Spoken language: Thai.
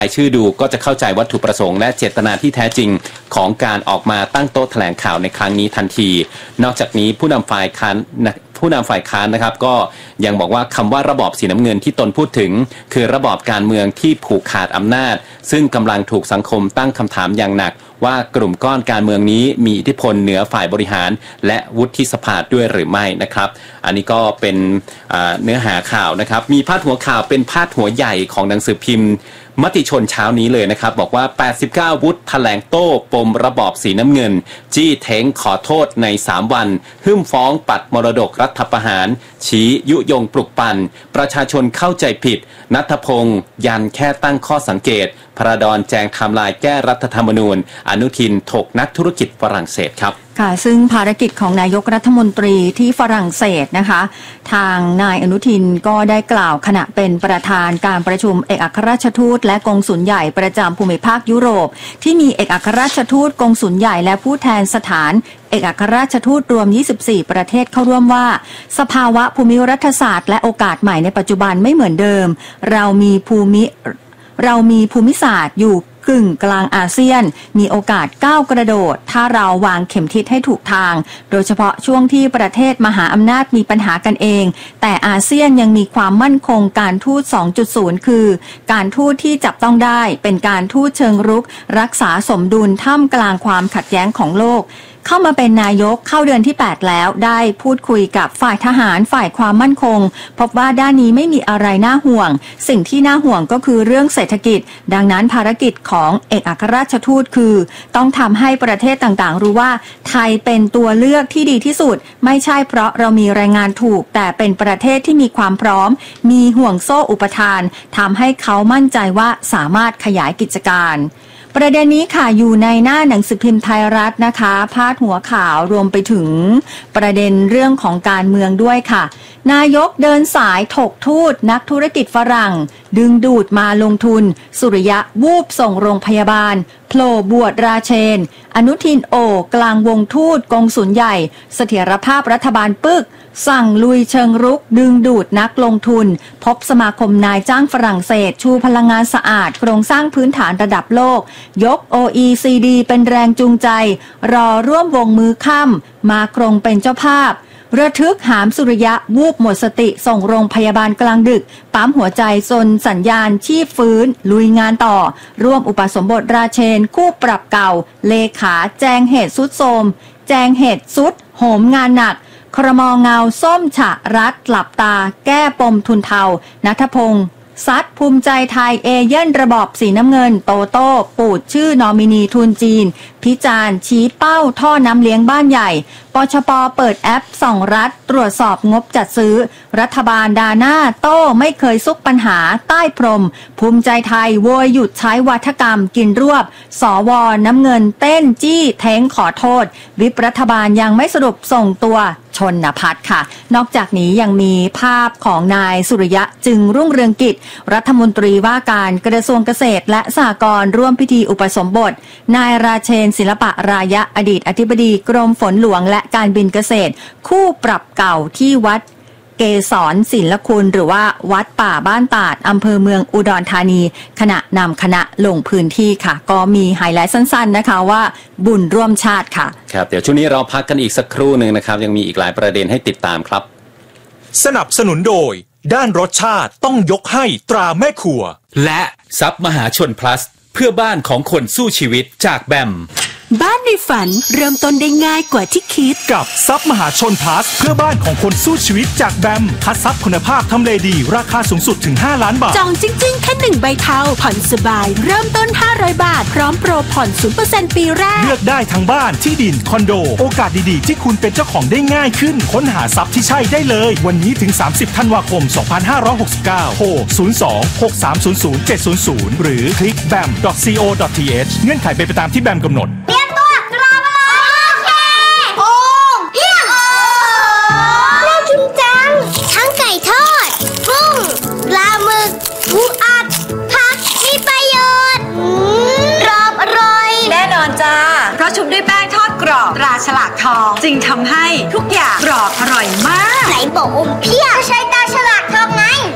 รายชื่อดูก็จะเข้าใจวัตถุประสงค์และเจตนาที่แท้จริงของการออกมาตั้งโต๊ะแถลงข่าวในครั้งนี้ทันทีนอกจากนี้ผู้นำฝ่ายค้านนะครับก็ยังบอกว่าคำว่าระบอบสีน้ำเงินที่ตนพูดถึงคือระบอบการเมืองที่ผูกขาดอำนาจซึ่งกำลังถูกสังคมตั้งคำถามอย่างหนักว่ากลุ่มก้อนการเมืองนี้มีอิทธิพลเหนือฝ่ายบริหารและวุฒิสภาด้วยหรือไม่นะครับอันนี้ก็เป็นเนื้อหาข่าวนะครับมีพาดหัวข่าวเป็นพาดหัวใหญ่ของหนังสือพิมพ์มติชนเช้านี้เลยนะครับบอกว่า89วุฒิแถลงโต้ปมระบอบสีน้ำเงินจี้เท้งขอโทษใน3วันหึ่มฟ้องปัดมรดกรัฐประหารชี้ยุยงปลุกปั่นประชาชนเข้าใจผิดณัฐพงษ์ยันแค่ตั้งข้อสังเกตพระดอนแจงไทม์ไลน์แก้รัฐธรรมนูญอนุทินถกนักธุรกิจฝรั่งเศสครับค่ะซึ่งภารกิจของนายกรัฐมนตรีที่ฝรั่งเศสนะคะทางนายอนุทินก็ได้กล่าวขณะเป็นประธานการประชุมเอกอัครราชทูตและกงสุลใหญ่ประจำภูมิภาคยุโรปที่มีเอกอัครราชทูตกงสุลใหญ่และผู้แทนสถานเอกอัครราชทูตรวม24ประเทศเข้าร่วมว่าสภาวะภูมิรัฐศาสตร์และโอกาสใหม่ในปัจจุบันไม่เหมือนเดิมเรามีภูมิศาสตร์อยู่กึ่งกลางอาเซียนมีโอกาสก้าวกระโดดถ้าเราวางเข็มทิศให้ถูกทางโดยเฉพาะช่วงที่ประเทศมหาอำนาจมีปัญหากันเองแต่อาเซียนยังมีความมั่นคงการทูต 2.0 คือการทูตที่จับต้องได้เป็นการทูตเชิงรุกรักษาสมดุลท่ามกลางความขัดแย้งของโลกเข้ามาเป็นนายกเข้าเดือนที่8แล้วได้พูดคุยกับฝ่ายทหารฝ่ายความมั่นคงพบว่าด้านนี้ไม่มีอะไรน่าห่วงสิ่งที่น่าห่วงก็คือเรื่องเศรษฐกิจดังนั้นภารกิจของเอกอัครราชทูตคือต้องทำให้ประเทศต่างๆรู้ว่าไทยเป็นตัวเลือกที่ดีที่สุดไม่ใช่เพราะเรามีแรงงานถูกแต่เป็นประเทศที่มีความพร้อมมีห่วงโซ่อุปทานทำให้เขามั่นใจว่าสามารถขยายกิจการประเด็นนี้ค่ะอยู่ในหน้าหนังสือพิมพ์ไทยรัฐนะคะพาดหัวข่าวรวมไปถึงประเด็นเรื่องของการเมืองด้วยค่ะนายกเดินสายถกทูตนักธุรกิจฝรั่งดึงดูดมาลงทุนสุริยะวูบส่งโรงพยาบาลโผล่บวชราเชนอนุทินโอกลางวงทูตกงสุลใหญ่เสถียรภาพรัฐบาลปึกสั่งลุยเชิงรุกดึงดูดนักลงทุนพบสมาคมนายจ้างฝรั่งเศสชูพลังงานสะอาดโครงสร้างพื้นฐานระดับโลกยก OECD เป็นแรงจูงใจรอร่วมวงมือค่ำมาครงเป็นเจ้าภาพระทึกหามสุริยะวูบหมดสติส่งโรงพยาบาลกลางดึกปั๊มหัวใจจนสัญญาณชีพฟื้นลุยงานต่อร่วมอุปสมบทราเชนคู่ปรับเก่าเลขาแจงเหตุสุดโทรมแจงเหตุสุดโหมงานหนักครม.เงาส้มฉะรัฐหลับตาแก้ปมทุนเทาณัฐพงษ์ซัดภูมิใจไทยเอเย่นระบอบสีน้ำเงินโตโต้ปูดชื่อนอมินีทุนจีนพิจารณ์ชี้เป้าท่อน้ำเลี้ยงบ้านใหญ่ปชป.เปิดแอปส่องรัฐตรวจสอบงบจัดซื้อรัฐบาลดาหน้าโต้ไม่เคยซุกปัญหาใต้พรมภูมิใจไทยโวยหยุดใช้วัฒกรรมกินรวบสว.น้ำเงินเต้นจี้เท้งขอโทษวิปรัฐบาลยังไม่สรุปส่งตัวชนภัทรค่ะนอกจากนี้ยังมีภาพของนายสุริยะจึงรุ่งเรืองกิจรัฐมนตรีว่าการกระทรวงเกษตรและสหกรณ์ร่วมพิธีอุปสมบทนายราเชนศิลปะรายะอดีตอธิบดีกรมฝนหลวงและการบินเกษตรคู่ปรับเก่าที่วัดเกษรศิลคุณหรือว่าวัดป่าบ้านตาดอำเภอเมืองอุดรธานีขณะนำคณะลงพื้นที่ค่ะก็มีไฮไลท์สั้นๆนะคะว่าบุญร่วมชาติค่ะครับเดี๋ยวช่วงนี้เราพักกันอีกสักครู่หนึ่งนะครับยังมีอีกหลายประเด็นให้ติดตามครับสนับสนุนโดยด้านรสชาติต้องยกให้ตราแม่ครัวและซับมหาชน plus เพื่อบ้านของคนสู้ชีวิตจากแบมบ้านในฝันเริ่มต้นได้ง่ายกว่าที่คิดกับซับมหาชนพลัสเพื่อบ้านของคนสู้ชีวิตจากแบมคัดซับคุณภาพทำเลดีราคาสูงสุดถึง5 ล้านบาทจองจริงๆแค่1ใบเทาผ่อนสบายเริ่มต้น500 บาทพร้อมโปรผ่อน 0% ปีแรกเลือกได้ทั้งบ้านที่ดินคอนโดโอกาสดีๆที่คุณเป็นเจ้าของได้ง่ายขึ้นค้นหาซับที่ใช่ได้เลยวันนี้ถึง30ธันวาคม2569โทร02-6300-700หรือคลิก bam.co.th เงื่อนไขเป็นไปตามที่แบมกำหนดชุบด้วยแป้งทอดกรอบตราฉลากทองจึงทำให้ทุกอย่างกรอบอร่อยมากไหนบอกอมเพี้ยใช้ตราฉลากทองไง